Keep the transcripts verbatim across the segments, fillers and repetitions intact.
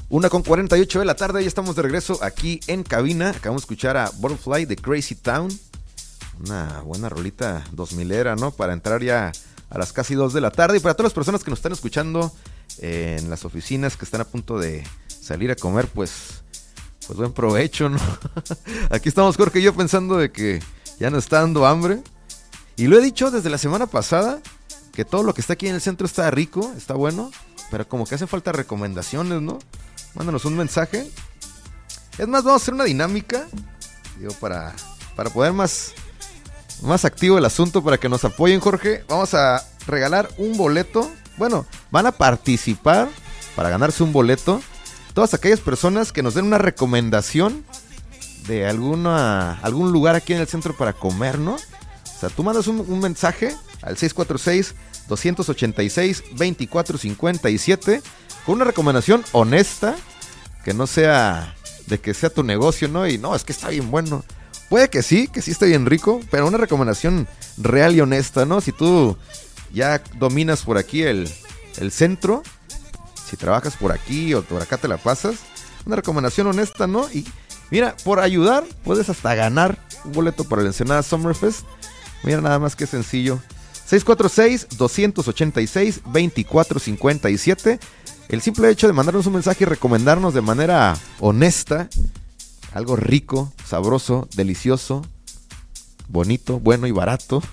Una con cuarenta y ocho de la tarde, ya estamos de regreso aquí en cabina. Acabamos de escuchar a Butterfly de Crazy Town. Una buena rolita dos milera, ¿no? Para entrar ya a las casi dos de la tarde. Y para todas las personas que nos están escuchando en las oficinas, que están a punto de salir a comer, pues, pues buen provecho, ¿no? Aquí estamos Jorge y yo pensando de que ya nos está dando hambre. Y lo he dicho desde la semana pasada, que todo lo que está aquí en el centro está rico, está bueno, pero como que hacen falta recomendaciones, ¿no? Mándanos un mensaje. Es más, vamos a hacer una dinámica, digo, para, para poder más, más activo el asunto, para que nos apoyen, Jorge. Vamos a regalar un boleto. Bueno, van a participar para ganarse un boleto todas aquellas personas que nos den una recomendación de alguna, algún lugar aquí en el centro para comer, ¿no? O sea, tú mandas un, un mensaje al seis cuatro seis, dos ocho seis, dos cuatro cinco siete con una recomendación honesta, que no sea de que sea tu negocio, ¿no? Y no, es que está bien bueno. Puede que sí, que sí esté bien rico, pero una recomendación real y honesta, ¿no? Si tú ya dominas por aquí el, el centro, si trabajas por aquí o por acá te la pasas, una recomendación honesta, ¿no? Y mira, por ayudar puedes hasta ganar un boleto para el Ensenada Summerfest. Mira nada más que sencillo. seis cuatro seis, dos ocho seis, dos cuatro cinco siete. El simple hecho de mandarnos un mensaje y recomendarnos de manera honesta algo rico, sabroso, delicioso, bonito, bueno y barato.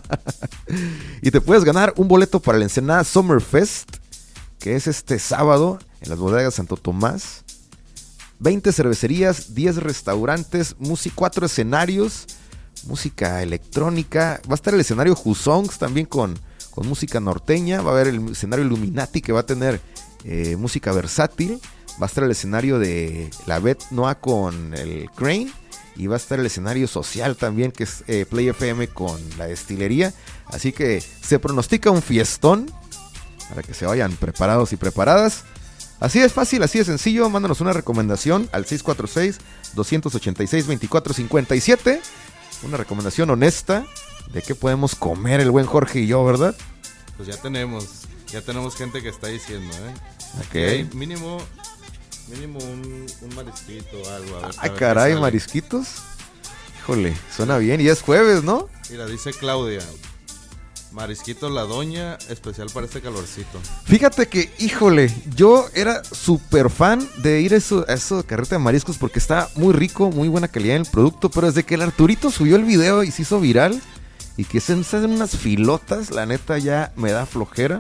Y te puedes ganar un boleto para el Ensenada Summerfest, que es este sábado en las bodegas Santo Tomás. veinte cervecerías, diez restaurantes, música, cuatro escenarios, música electrónica. Va a estar el escenario Who Songs también con, con música norteña. Va a haber el escenario Illuminati, que va a tener eh, música versátil. Va a estar el escenario de la Bet Noa con el Crane. Y va a estar el escenario social también, que es eh, Play F M con la destilería. Así que se pronostica un fiestón, para que se vayan preparados y preparadas. Así es fácil, así de sencillo. Mándanos una recomendación al seis cuatro seis, dos ocho seis, dos cuatro cinco siete. Una recomendación honesta de qué podemos comer el buen Jorge y yo, ¿verdad? Pues ya tenemos, ya tenemos gente que está diciendo, ¿eh? Ok. Okay, mínimo, mínimo un, un marisquito o algo. A ver, Ay, a ver caray, marisquitos. Híjole, suena bien. Y es jueves, ¿no? Mira, dice Claudia: marisquito La Doña, especial para este calorcito. Fíjate que, híjole, yo era súper fan de ir a eso, a eso de carreta de mariscos, porque está muy rico, muy buena calidad en el producto. Pero desde que el Arturito subió el video y se hizo viral, y que se hacen unas filotas, la neta ya me da flojera.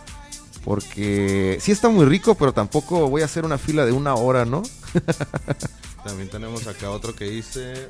Porque sí está muy rico, pero tampoco voy a hacer una fila de una hora, ¿no? También tenemos acá otro que dice: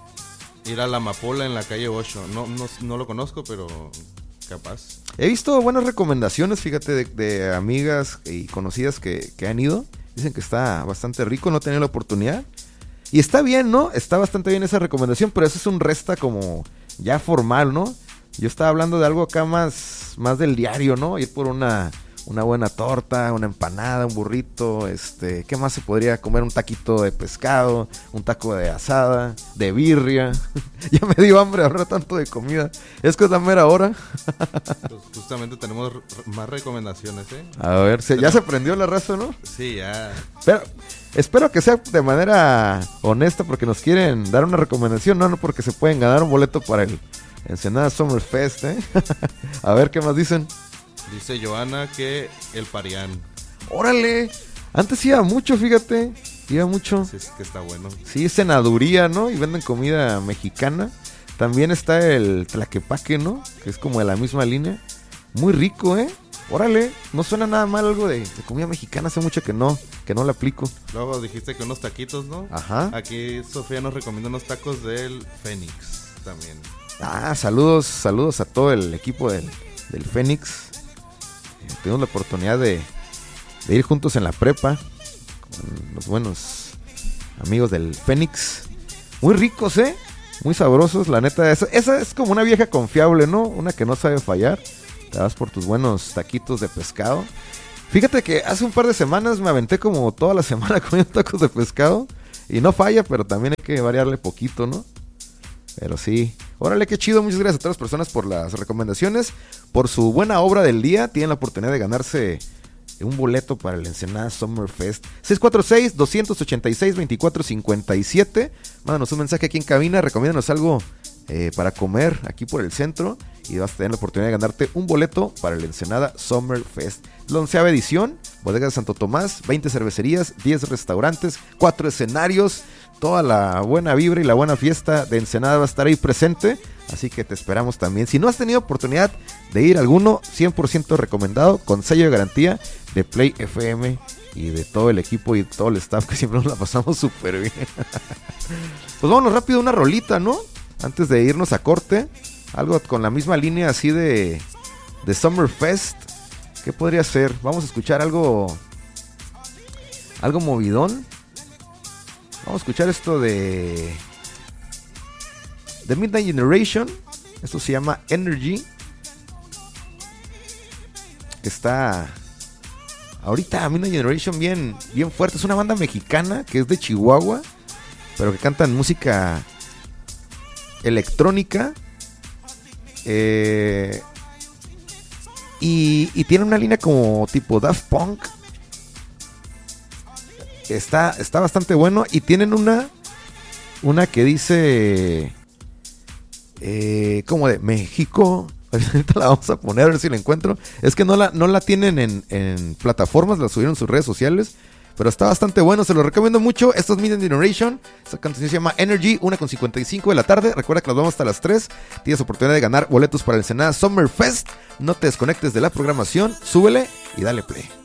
ir a La Amapola en la calle ocho. No, no, no lo conozco, pero capaz. He visto buenas recomendaciones, fíjate, de, de amigas y conocidas que, que han ido. Dicen que está bastante rico, no tenía la oportunidad. Y está bien, ¿no? Está bastante bien esa recomendación, pero eso es un resta como ya formal, ¿no? Yo estaba hablando de algo acá más, más del diario, ¿no? Ir por una, una buena torta, una empanada, un burrito, este, ¿qué más se podría comer? Un taquito de pescado, un taco de asada, de birria. Ya me dio hambre ahora tanto de comida. Es que es la mera hora. Pues justamente tenemos r- más recomendaciones, ¿eh? A ver, ¿se, ya se prendió la raza, ¿no? Sí, ya. Pero espero que sea de manera honesta, porque nos quieren dar una recomendación, no, no porque se pueden ganar un boleto para el Ensenada Summerfest, ¿eh? A ver, ¿qué más dicen? Dice Joana que el Parián. ¡Órale! Antes iba mucho, fíjate. Iba mucho. Sí, es que está bueno. Sí, cenaduría, ¿no? Y venden comida mexicana. También está el Tlaquepaque, ¿no? Que es como de la misma línea. Muy rico, ¿eh? Órale, no suena nada mal algo de, de comida mexicana. Hace mucho que no, que no la aplico. Luego dijiste que unos taquitos, ¿no? Ajá. Aquí Sofía nos recomienda unos tacos del Fénix también. Ah, saludos, saludos a todo el equipo del, del Fénix. Eh, tuvimos la oportunidad de, de ir juntos en la prepa con los buenos amigos del Fénix. Muy ricos, ¿eh? Muy sabrosos, la neta. Esa, esa es como una vieja confiable, ¿no? Una que no sabe fallar. Te vas por tus buenos taquitos de pescado. Fíjate que hace un par de semanas me aventé como toda la semana comiendo tacos de pescado. Y no falla, pero también hay que variarle poquito, ¿no? Pero sí, órale, qué chido. Muchas gracias a todas las personas por las recomendaciones, por su buena obra del día. Tienen la oportunidad de ganarse un boleto para el Ensenada Summer Fest. seis cuatro seis, dos ocho seis, dos cuatro cinco siete. Mándanos un mensaje aquí en cabina, recomiéndanos algo eh, para comer aquí por el centro y vas a tener la oportunidad de ganarte un boleto para el Ensenada Summer Fest. La onceava edición, Bodega de Santo Tomás, veinte cervecerías, diez restaurantes, cuatro escenarios, toda la buena vibra y la buena fiesta de Ensenada va a estar ahí presente, así que te esperamos también. Si no has tenido oportunidad de ir a alguno, cien por ciento recomendado, con sello de garantía de Play F M y de todo el equipo y todo el staff, que siempre nos la pasamos súper bien. Pues vámonos rápido, una rolita, ¿no? Antes de irnos a corte, algo con la misma línea así de, de Summer Fest. ¿Qué podría ser? Vamos a escuchar algo, algo movidón. Vamos a escuchar esto de The Midnight Generation. Esto se llama Energy. Que está ahorita Midnight Generation bien, bien fuerte. Es una banda mexicana que es de Chihuahua, pero que cantan música electrónica. Eh, y, y tiene una línea como tipo Daft Punk. Está, está bastante bueno. Y tienen una Una que dice eh, como de México. Ahorita la vamos a poner a ver si la encuentro. Es que no la, no la tienen en, en plataformas, la subieron en sus redes sociales, pero está bastante bueno, se lo recomiendo mucho. Esto es Midnight Generation. Esta canción se llama Energy, una con cincuenta y cinco de la tarde. Recuerda que nos vamos hasta las tres. Tienes oportunidad de ganar boletos para el Ensenada Summer Fest. No te desconectes de la programación, súbele y dale play.